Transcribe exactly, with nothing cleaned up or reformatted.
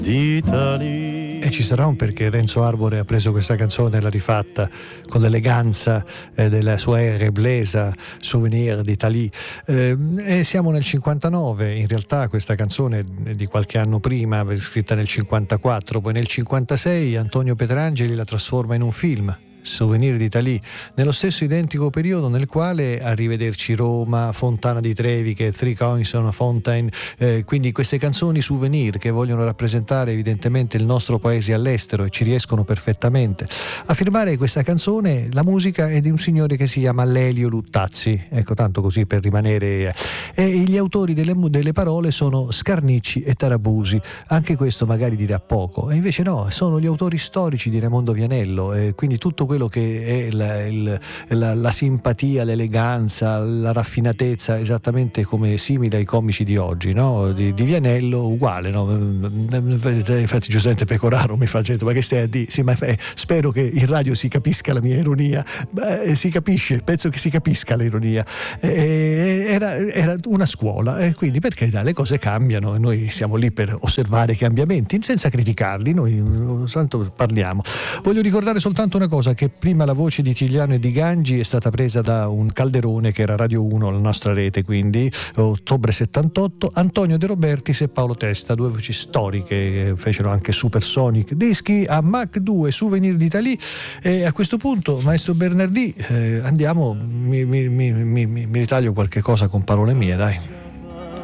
d'Italie. E ci sarà un perché Renzo Arbore ha preso questa canzone e l'ha rifatta con l'eleganza eh, della sua R blesa, Souvenir d'Italie. Eh, e siamo nel cinquantanove, in realtà questa canzone è di qualche anno prima, scritta nel cinquantaquattro, poi nel cinquantasei Antonio Petrangeli la trasforma in un film, Souvenir d'Italie, nello stesso identico periodo nel quale Arrivederci Roma, Fontana di Trevi, che è Three Coins on a Fountain, eh, quindi queste canzoni souvenir che vogliono rappresentare evidentemente il nostro paese all'estero e ci riescono perfettamente. A firmare questa canzone la musica è di un signore che si chiama Lelio Luttazzi, ecco, tanto così per rimanere, e gli autori delle, delle parole sono Scarnicci e Tarabusi. Anche questo magari dirà poco, e invece no, sono gli autori storici di Raimondo Vianello, e quindi tutto quello che è la, il, la, la simpatia, l'eleganza, la raffinatezza, esattamente come simile ai comici di oggi, no? Di, di Vianello, uguale, no? Infatti giustamente Pecoraro mi fa gente, ma che stai a dire? Sì, ma eh, spero che in radio si capisca la mia ironia. Beh, si capisce, penso che si capisca l'ironia. Eh, era, era una scuola, e eh, quindi perché dai, le cose cambiano e noi siamo lì per osservare i cambiamenti senza criticarli, noi soltanto parliamo. Voglio ricordare soltanto una cosa, che prima la voce di Tigliano e di Gangi è stata presa da un calderone che era Radio uno, la nostra rete, quindi ottobre settantotto, Antonio De Robertis e Paolo Testa, due voci storiche che fecero anche Supersonic dischi, a Mach due, Souvenir d'Italie. E a questo punto, maestro Bernardì, eh, andiamo, mi, mi, mi, mi, mi ritaglio qualche cosa con parole mie, dai.